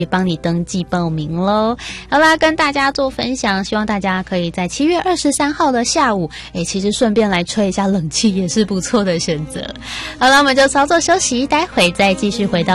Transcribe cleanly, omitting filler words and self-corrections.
也帮你登记报名咯。好啦，跟大家做分享，希望大家可以在7月23号的下午，其实顺便来吹一下冷气也是不错的选择。好了，我们就稍作休息，待会再继续回到